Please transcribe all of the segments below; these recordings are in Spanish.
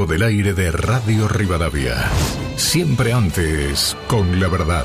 Del aire de Radio Rivadavia. Siempre antes, con la verdad.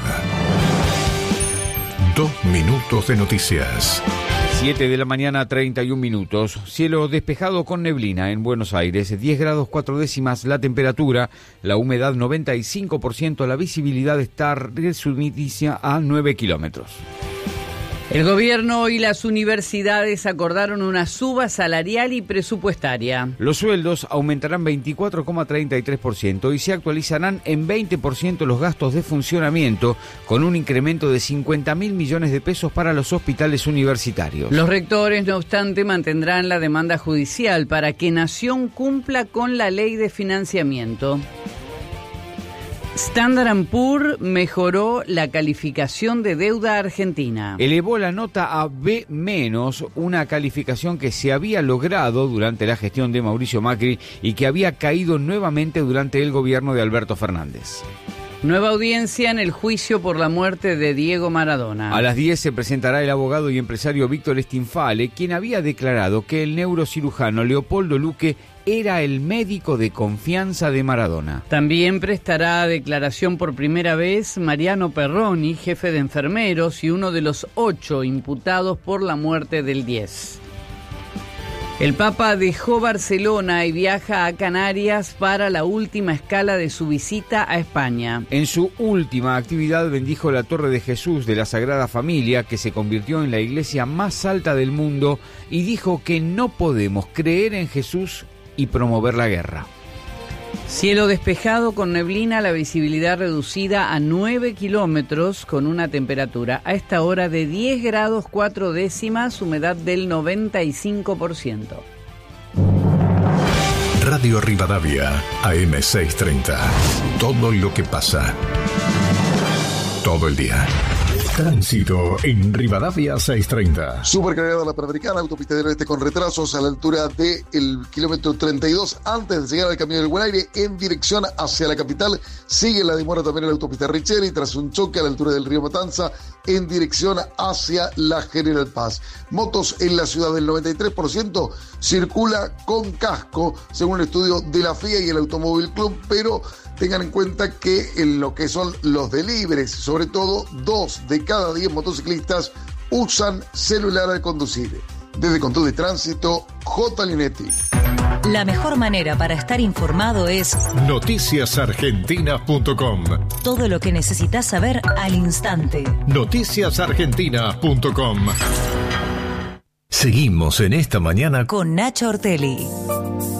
2 minutos de noticias. 7 de la mañana, 31 minutos. Cielo despejado con neblina en Buenos Aires. 10 grados 4 décimas la temperatura. La humedad 95%. La visibilidad está resumida a 9 kilómetros. El gobierno y las universidades acordaron una suba salarial y presupuestaria. Los sueldos aumentarán 24,33% y se actualizarán en 20% los gastos de funcionamiento, con un incremento de 50.000 millones de pesos para los hospitales universitarios. Los rectores, no obstante, mantendrán la demanda judicial para que Nación cumpla con la ley de financiamiento. Standard & Poor's mejoró la calificación de deuda argentina. Elevó la nota a B-, una calificación que se había logrado durante la gestión de Mauricio Macri y que había caído nuevamente durante el gobierno de Alberto Fernández. Nueva audiencia en el juicio por la muerte de Diego Maradona. A las 10 se presentará el abogado y empresario Víctor Stinfale, quien había declarado que el neurocirujano Leopoldo Luque era el médico de confianza de Maradona. También prestará declaración por primera vez Mariano Perroni, jefe de enfermeros y uno de los 8 imputados por la muerte del 10. El Papa dejó Barcelona y viaja a Canarias para la última escala de su visita a España. En su última actividad bendijo la Torre de Jesús de la Sagrada Familia, que se convirtió en la iglesia más alta del mundo, y dijo que no podemos creer en Jesús y promover la guerra. Cielo despejado con neblina, la visibilidad reducida a 9 kilómetros, con una temperatura a esta hora de 10 grados 4 décimas, humedad del 95%. Radio Rivadavia, AM 630. Todo lo que pasa. Todo el día. Tránsito en Rivadavia 630. Supercargada la Panamericana, autopista del Oeste con retrasos a la altura del kilómetro 32 antes de llegar al Camino del Buen Aire en dirección hacia la capital. Sigue la demora también en la autopista Richeri tras un choque a la altura del río Matanza en dirección hacia la General Paz. Motos en la ciudad del 93% circula con casco, según el estudio de la FIA y el Automóvil Club, pero tengan en cuenta que en lo que son los deliveries, sobre todo 2 de cada 10 motociclistas usan celular al conducir. Desde Control de Tránsito, J. Linetti. La mejor manera para estar informado es noticiasargentinas.com. Todo lo que necesitas saber al instante. noticiasargentinas.com. Seguimos en esta mañana con Nacho Ortelli.